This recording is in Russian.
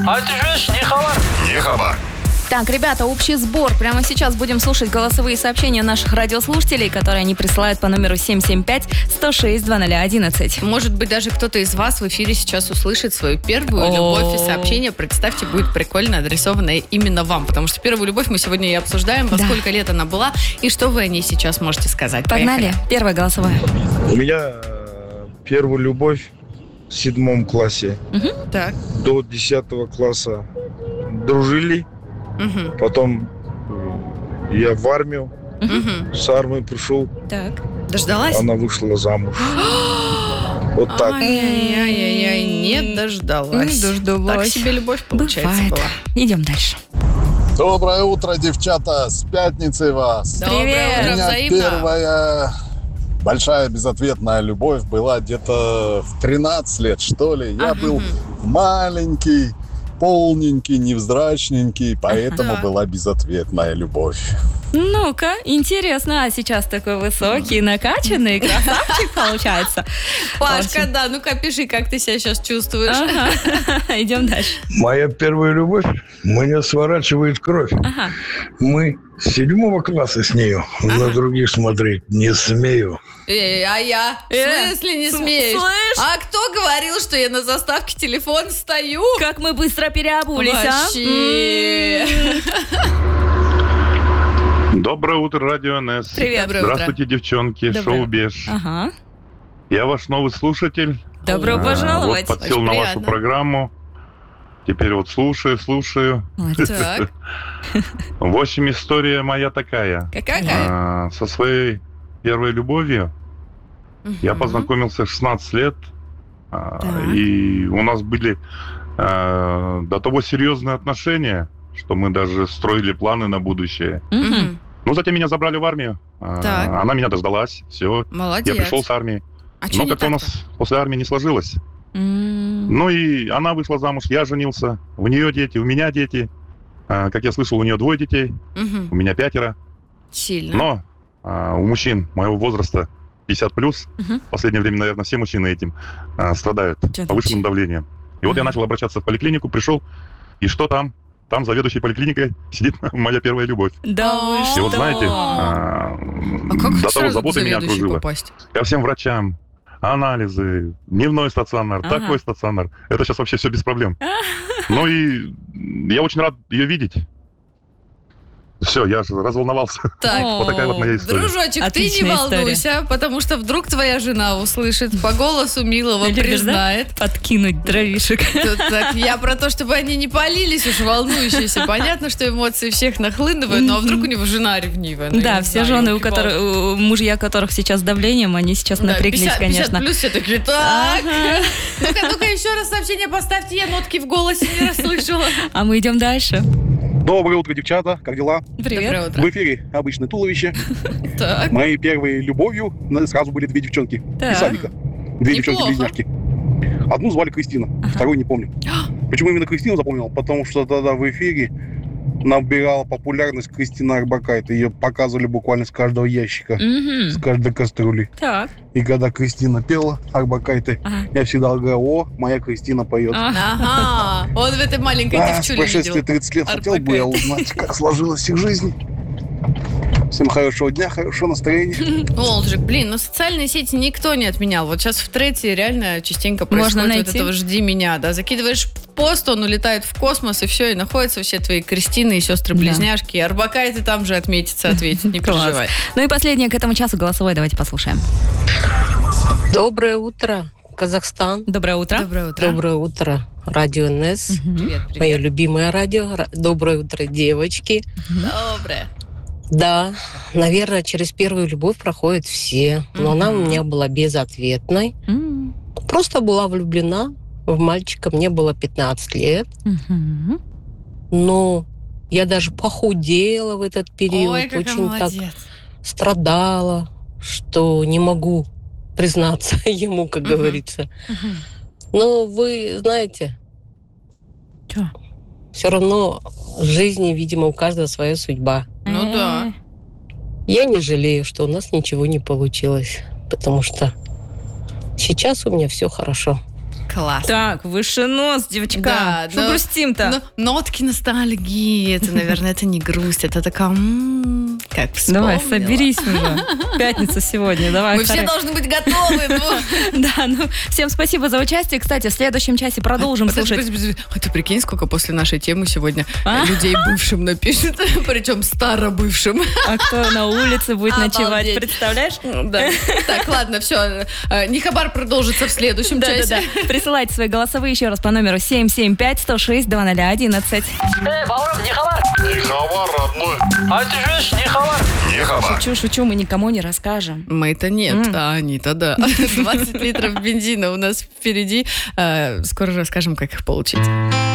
А ты же не хабар. Не хабар. Так, ребята, общий сбор. Прямо сейчас будем слушать голосовые сообщения наших радиослушателей, которые они присылают по номеру 775-106-2011. Может быть, даже кто-то из вас в эфире сейчас услышит свою первую любовь, и сообщение, представьте, будет прикольно адресованное именно вам, потому что первую любовь мы сегодня и обсуждаем, во сколько лет она была, и что вы о ней сейчас можете сказать. Погнали. Поехали. Первая голосовая. У меня первую любовь в 7 классе. Так. До 10 класса дружили. Потом я в армию. С армии пришел. Так. Дождалась? Она вышла замуж. Вот так. Ай-яй-яй, не дождалась. Так себе любовь, получается, Бывает. была. Идем дальше. Доброе утро, девчата. С пятницей вас. Доброе У утро, меня взаимно. первая большая безответная любовь была где-то в 13 лет, что ли. Я был маленький, полненький, невзрачненький, поэтому была безответная любовь. Ну-ка, интересно, а сейчас такой высокий, накачанный красавчик получается. Пашка, да, ну-ка пиши, как ты себя сейчас чувствуешь. Ага. Идем дальше. Моя первая любовь меня сворачивает кровь. Ага. Мы с 7 класса с нею. На других смотреть не смею. А я? В смысле не смеешь? слышь? А кто говорил, что я на заставке телефона стою? Как мы быстро переобулись, Вообще. Доброе утро, Радио НС. Привет. Доброе утро. Здравствуйте, девчонки. Доброе. Шоу Беж. Ага. Я ваш новый слушатель. Добро пожаловать. Вот подсел Очень на вашу приятно. программу. Теперь вот слушаю. Молодец. Так, В общем, история моя такая. какая? Со своей первой любовью я познакомился в 16 лет. И у нас были до того серьезные отношения, что мы даже строили планы на будущее. Мгм. Ну, затем меня забрали в армию. Так. Она меня дождалась. Все. Молодец. Я пришел с армии. А что Но не как-то у так-то? нас после армии не сложилось. Ну и она вышла замуж, я женился. У нее дети, у меня дети. Как я слышал, у нее 2 детей, Мгм. у меня 5. Сильно. Но у мужчин моего возраста 50+, в последнее время, наверное, все мужчины этим страдают Чё повышенным значит? давлением. И вот я начал обращаться в поликлинику, пришел, и что там? Там заведующей поликлиникой сидит моя первая любовь. Да вы И что? вот знаете, А как до того сразу к заботы меня заведующей окружила. попасть? Ко всем врачам, анализы, дневной стационар, Ага. такой стационар. Это сейчас вообще все без проблем. Ну и я очень рад ее видеть. Все, я же разволновался. Так, Вот такая вот моя история. дружочек, ты не Отличная волнуйся, потому что вдруг твоя жена услышит, по голосу милого Любишь, да? признает. Подкинуть дровишек. Тут так, я про то, чтобы они не палились уж волнующиеся. Понятно, что эмоции всех нахлынывают, но а вдруг у него жена ревнивая? Ну, я Да, не все знаю, жены, ёлки-палки. мужья которых сейчас с давлением, они сейчас Да, напряглись, 50 конечно. плюс все такие, так. Ну-ка, еще раз сообщение поставьте, я нотки в голосе не расслышала. А мы идем дальше. Доброе утро, девчата. Как дела? Привет. Доброе утро. В эфире обычное туловище. Так. Моей первой любовью сразу были 2 девчонки. Так. Из садика. 2 Неплохо. девчонки-близняшки. Одну звали Кристина, вторую не помню. Почему именно Кристину запомнил? Потому что тогда в эфире набирала популярность Кристина Орбакайте. Ее показывали буквально с каждого ящика, с каждой кастрюли. Так. И когда Кристина пела Орбакайте, Ага. я всегда говорю: о, моя Кристина поет. Ага, он в этой маленькой С девчуле прошествии видел. 30 лет хотел бы я узнать, как сложилась их жизнь. Всем хорошего дня, хорошего настроения. Олжик, блин, ну социальные сети никто не отменял. Вот сейчас в трете реально частенько происходит Можно вот найти. это вот «жди меня», да. Закидываешь пост, он улетает в космос, и все, и находятся все твои Кристины и сестры-близняшки. И Орбакайте там же отметится, ответит, не Класс. переживай. Ну и последнее к этому часу голосовое, давайте послушаем. Доброе утро, Казахстан. Доброе утро. Доброе утро. Доброе утро, Радио НС. Привет, Мое привет. любимое радио. Доброе утро, девочки. Доброе. Да, наверное, через первую любовь проходят все. Но она у меня была безответной. М. Просто была влюблена в мальчика. Мне было 15 лет. Мгм. Но я даже похудела в этот период. Ой, какая очень так молодец. страдала, что не могу признаться ему, как Мгм. говорится. Мгм. Но вы знаете, Чё? все равно в жизни, видимо, у каждого своя судьба. Ну да. Я не жалею, что у нас ничего не получилось, потому что сейчас у меня все хорошо. Класс. Так, выше нос, девочка. Да, Что грустим-то? Нотки ностальгии. Это, наверное, это не грусть. Это такая, как вспомнила. Давай, соберись уже. Пятница сегодня, давай. Мы все должны быть готовы. Да, ну, всем спасибо за участие. Кстати, в следующем часе продолжим слушать. Подожди. А ты прикинь, сколько после нашей темы сегодня людей бывшим напишет, причем старобывшим. А кто на улице будет ночевать, Обалдеть. представляешь? Да. Так, ладно, все. Нихабар продолжится в следующем часе. Да. Присылайте свои голосовые еще раз по номеру 775-106-2011. Бауров, не хабар. Не хабар, родной. А ты же не хабар. Не хабар. Шучу, мы никому не расскажем. Мы-то нет, а они-то да. 20 литров бензина у нас впереди. Скоро расскажем, как их получить.